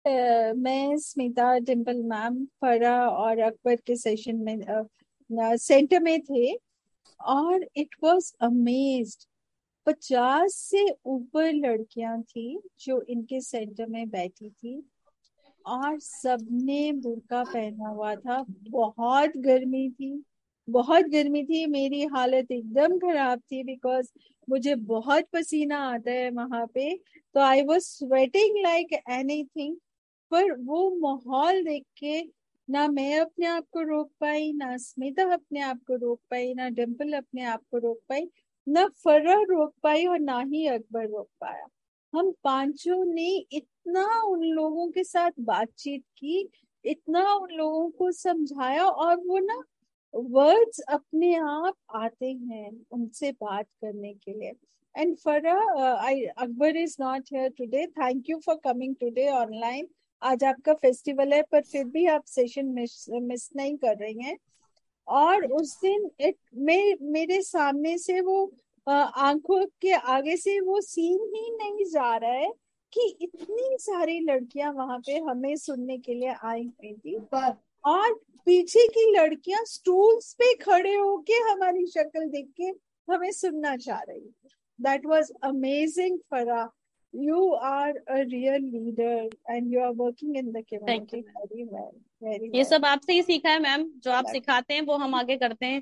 मैं स्मिता, डिम्पल मैम, फरा और अकबर के सेशन में सेंटर में थे। और इट वाज अमेज्ड, 50 से ऊपर लड़कियां थी जो इनके सेंटर में बैठी थी, और सबने बुर्का पहना हुआ था। बहुत गर्मी थी, बहुत गर्मी थी। मेरी हालत एकदम खराब थी बिकॉज मुझे बहुत पसीना आता है वहां पे। तो I was sweating like anything. पर वो माहौल देख के ना मैं अपने आप को रोक पाई, ना स्मिता अपने आप को रोक पाई, ना डिम्पल अपने आप को रोक पाई, ना फर्रा रोक पाई, और ना ही अकबर रोक पाया। हम पांचों ने इतना उन लोगों के साथ बातचीत की, इतना उन लोगों को समझाया, और वो ना वर्ड्स अपने आप आते हैं उनसे बात करने के लिए। एंड फरा, आई Akbar is not here today, thank you for coming today online. आज आपका फेस्टिवल है पर फिर भी आप सेशन मिस नहीं कर रही हैं। और उस दिन मेरे सामने से वो आंखों के आगे से वो सीन ही नहीं जा रहा है कि इतनी सारी लड़कियां वहां पे हमें सुनने के लिए आई हुई थी, और पीछे की लड़कियां स्टूल्स पे खड़े होके हमारी शक्ल देख के हमें सुनना चाह रही थी। दैट वाज अमेजिंग फरा। You are a real leader and you are working in the thank community you ma'am. Very well, very ये वेल। सब आपसे ही सीखा है मैम, जो आप सिखाते हैं वो हम आगे करते हैं।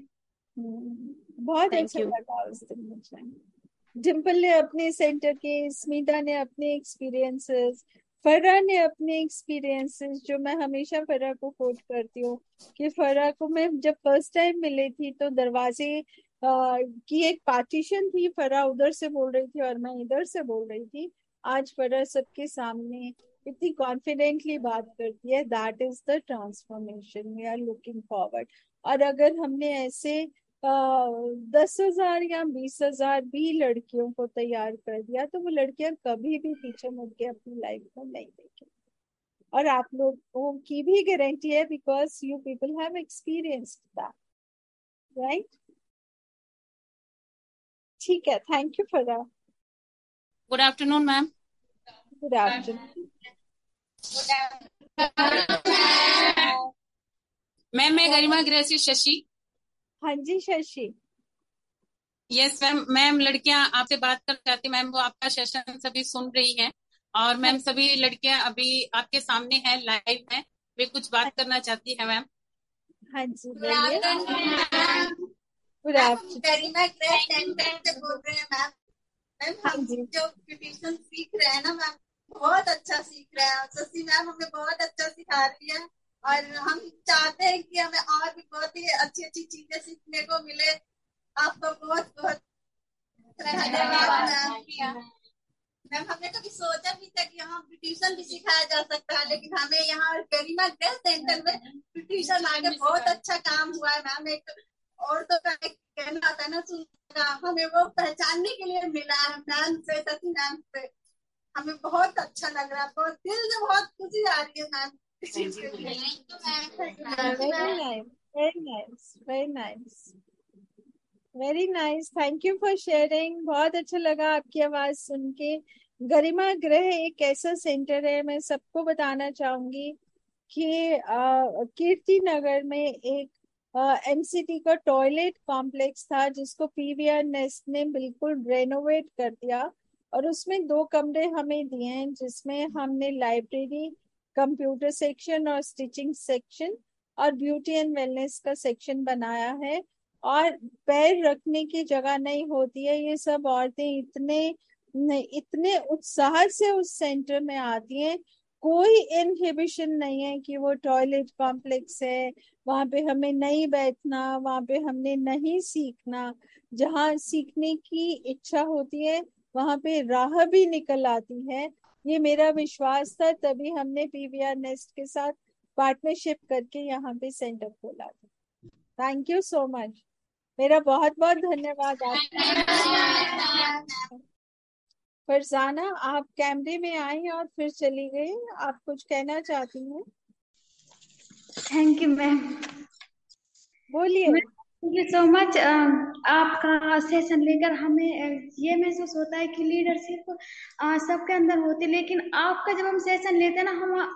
बहुत थैंक अच्छा यू। लगा उस दिन मुझे। डिम्पल ने अपने सेंटर के, स्मिता ने अपने एक्सपीरियंसेस, फरा ने अपने एक्सपीरियंसेस, जो मैं हमेशा फरा को कोट करती हूँ कि फरा को मैं जब फर्स्ट टाइम मिली थी तो दरवाजे की एक पार्टीशन थी, फरा उधर से बोल रही थी और मैं इधर से बोल रही थी। आज फरा सबके सामने इतनी कॉन्फिडेंटली बात करती है। That is the transformation we are looking forward. और अगर हमने ऐसे 10,000 या 20,000 भी लड़कियों को तैयार कर दिया तो वो लड़कियां कभी भी पीछे मुड़ के अपनी लाइफ में नहीं देखेंगी। और आप लोगों की भी गारंटी है because you people have experienced that, right? ठीक है, thank you for that. Good afternoon ma'am. Good afternoon. Ma'am मैं गरिमा गृहसी शशि। हाँ जी शशि। Yes ma'am. मैम लड़कियां आपसे बात कर चाहती मैम, वो आपका सेशन सभी सुन रही हैं। और हाँ मैम सभी लड़कियां अभी आपके सामने हैं, लाइव हैं। वे कुछ बात करना चाहती है मैम। हाँ जी गुड बोलिए। आफ्टरनून। गुड मैम हम आफ्टरनून। गरिमा ग्रेस सेंटर से बोल रहे हैं मैम। मैम हाँ हम जी। जो ब्यूटिशियन सीख रहे हैं ना मैम, बहुत अच्छा सीख रहे हैं। शशि मैम हमें बहुत अच्छा सिखा रही है, और हम चाहते हैं कि हमें और भी बहुत ही अच्छी अच्छी चीजें सीखने को मिले। आपका बहुत बहुत धन्यवाद मैम। मैम हमने कभी सोचा भी था कि यहाँ ब्यूटिशियन भी सिखाया जा सकता है, लेकिन हमें यहाँ गरिमा ग्रेस सेंटर में ब्यूटिशियन आके बहुत अच्छा काम हुआ है मैम। एक और तो कहना होता है ना, सुनना, हमें वो पहचानने के लिए मिला है मैम से, शशि मैम से। हमें बहुत अच्छा लग रहा है, बहुत दिल से बहुत खुशी आ रही है मैम इस चीज के लिए। Very nice, very nice, very nice, very nice. Thank you for sharing. बहुत अच्छा लगा आपकी आवाज सुन के। गरिमा गृह एक ऐसा सेंटर है, मैं सबको बताना चाहूंगी कि कीर्ति नगर में एक एमसीटी का टॉयलेट कॉम्प्लेक्स था जिसको पीवीआर नेस्ट ने बिल्कुल रेनोवेट कर दिया। और उसमें 2 कमरे हमें दिए हैं जिसमें हमने लाइब्रेरी, कंप्यूटर सेक्शन और स्टिचिंग सेक्शन और ब्यूटी एंड वेलनेस का सेक्शन बनाया है। और पैर रखने की जगह नहीं होती है। ये सब औरतें इतने उत्साह से उस सेंटर में आती हैं। कोई इनहिबिशन नहीं है कि वो टॉयलेट कॉम्प्लेक्स है, वहां पे हमें नहीं बैठना, वहां पे हमने नहीं सीखना। जहाँ सीखने की इच्छा होती है वहां पे राह भी निकल आती है। ये मेरा विश्वास था, तभी हमने पीवीआर नेस्ट के साथ पार्टनरशिप करके यहाँ पे सेंटर खोला था। Thank you so much. मेरा बहुत बहुत धन्यवाद आपका। फरजाना, आप कैमरे में आई और फिर चली गई, आप कुछ कहना चाहती हैं? Thank you ma'am. बोलिए। Thank you so much. आपका सेशन लेकर हमें ये महसूस होता है कि लीडरशिप सबके अंदर होती है, लेकिन आपका जब हम सेशन लेते हैं ना, हम